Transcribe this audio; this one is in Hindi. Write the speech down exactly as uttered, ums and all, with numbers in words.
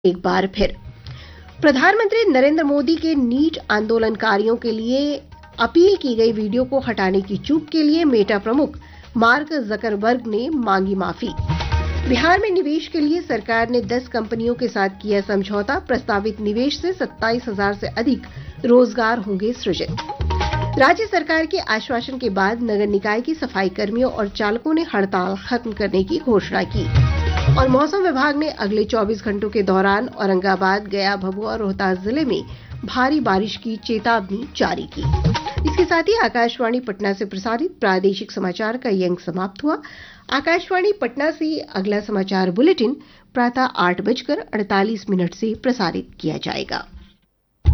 एक बार फिर प्रधानमंत्री नरेंद्र मोदी के नीट आंदोलनकारियों के लिए अपील की गई वीडियो को हटाने की चूक के लिए मेटा प्रमुख मार्क जकरबर्ग ने मांगी माफी। बिहार में निवेश के लिए सरकार ने दस कंपनियों के साथ किया समझौता। प्रस्तावित निवेश से सत्ताईस हजार से अधिक रोजगार होंगे सृजित। राज्य सरकार के आश्वासन के बाद नगर निकाय की सफाई कर्मियों और चालकों ने हड़ताल खत्म करने की घोषणा की। और मौसम विभाग ने अगले चौबीस घंटों के दौरान औरंगाबाद, गया, भभुआ और रोहतास जिले में भारी बारिश की चेतावनी जारी की। इसके साथ ही आकाशवाणी पटना से प्रसारित प्रादेशिक समाचार का ये अंक समाप्त हुआ। आकाशवाणी पटना से अगला समाचार बुलेटिन प्रातः आठ बजकर अड़तालीस मिनट से प्रसारित किया जाएगा।